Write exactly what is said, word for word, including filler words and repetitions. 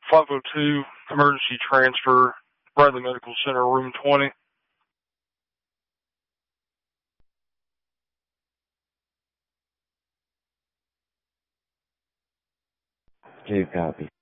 five oh two, emergency transfer, Bradley Medical Center, room twenty. Two copy.